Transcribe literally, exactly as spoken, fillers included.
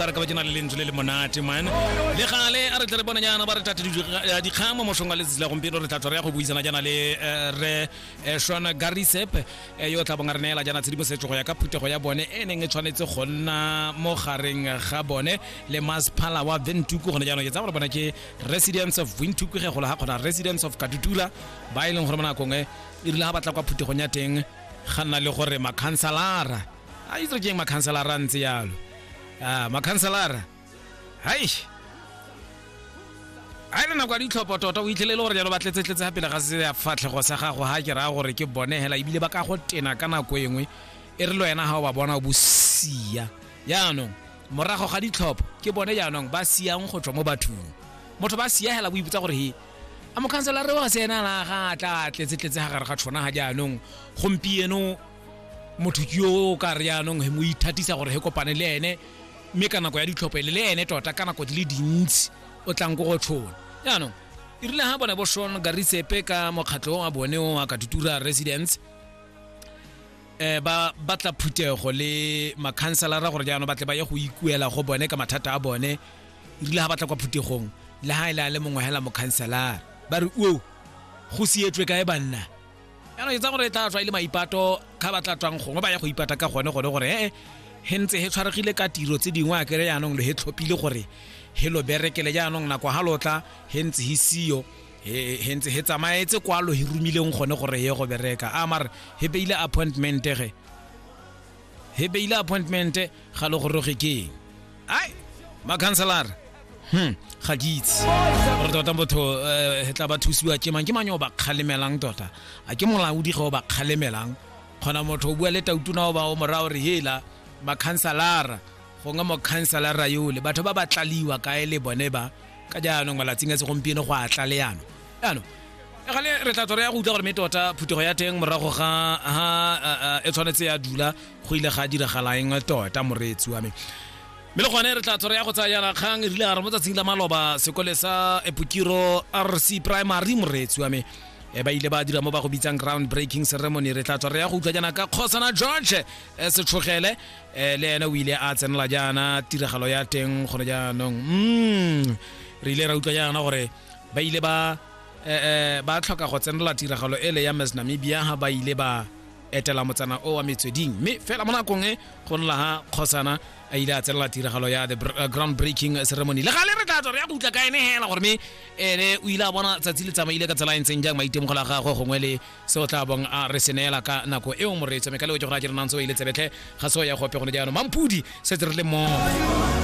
ba re ka ba jena le lentswe le le monate man le gale a re tle re bona nyana ba re tate di khama mo shonga le zila gompieno re tlatsa re ya go buisana jana le re Shona Garisep yo tla bonga re nela jana tshedimosetso go ya ka phutego ya bone e neng e tshwanetse go nna mo gareng ga bone le Masipala wa Windhoek go ne jana ke tsa gore bona ke residents of Windhoek ge go la ga gona residents of Katutula ba ileng gore mona kongwe e rile ha batla kwa phutegong ya teng ganna le gore makhansalara a itse ke makhansalara ntse yalo ah makhansalara hai a re na kwa ditlhopho tota o itlhelele gore jalo ba tletsetletse ha pele ga se ya fatlhego sa gago ha ke ra gore ke bone hela ibile ba ka go tena ka nako engwe e re lo yena ha o ba bona o bosia yaanong morago ga ditlhopho ke bone yaanong ba siang go tswa mo bathong motho ba sia hela bo iputsa gore he a mo kanselara wa sena la ga tla tletsetletse ha gare ga tshona ha jaanong gompieno motho yo ka re yaanong he mo ithatisa gore he kopane le ene mme ka nako ya ditlhopho le ene tota ka nako di le dintsi o tlang go go tshona yaanong e rile ha bona bo Shona Garisep ka mokgatlo wa bone wa Katutura residents eh ba batla phutego le makhanselara gore jaanong ba tle ba ye go ikuela go bone ka mathata a bone e rile ha batla kwa phutegong le ha ile le mongwe hela mokhanselara ba re o go sietswe kae banna yaanong e tsa gore tla tswa ile maipato ka batla tswang gongwe ba ya go ipata ka gone gone gore eh hentse he tshwaregile ka tiro tse dingwe a kere yaanong le he tlhopile gore hello berekele jaanong nako ha lotla hentse hi siyo hentse he tsamaetse kwalo hi rumileng gone gore ye go bereka a mare he beile appointment ge he beile appointment ga le gore ge ke ai makhanselara hm ga gitse re tota botho he tla ba thusiwa ke mang ke manyo ba khalemelang tota a ke molaudi go ba khalemelang khona motho o bua le tautuna o ba o morao re hela makhanselara go nga mo khanselara yo le batho ba ba tlaliwa ka ele bone ba ka jaanong malatsing a se gompieno go a tla le yana yana e gale re tla tsore ya go utla gore metota phutego ya teng morago ga ha e tshwanetse ya dula go ile ga dira galaeng tota moretsi wa me me le gone re tla tsore ya go tsaya yana kgang rile ga re mo tsatsing la maloba sekole sa Epukiro R C Primary moretsi wa me e ba ile ba dira mo ba go bitsang ground breaking ceremony re tla tsore ya go utla jana ka Khosana George se tshogele le ena o ile a tsenela jana tiragalo ya teng gore jaanong mm re ile ra utla jana gore ba ile ba eh ba tlhoka go tsenela tiragalo ele ya Miss Namibia ha ba ile ba etela motsana o wa Metsweding me fela mona kongwe go nla ha Khosana a ile a tsenela tiragalo ya the ground breaking ceremony le gale re tla tsore ya go utla ka ene hela gore me ene o ile a bona tsatsi le tsamaile ka tsela entseng jang maitemogela ga go gongwe le se o tla bong a re senela ka nako e o moretso me ka le o tjogora ke re nantso ile tsebetlhe ga so ya gope go ne jaanong Mampudi se tsere le mo